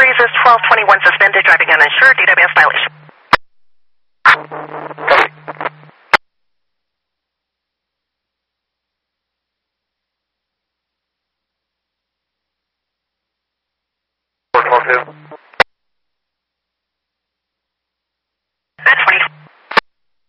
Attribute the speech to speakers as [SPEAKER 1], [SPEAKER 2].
[SPEAKER 1] Breezes 1221 suspended, driving uninsured, DWS violation.
[SPEAKER 2] Copy. 412.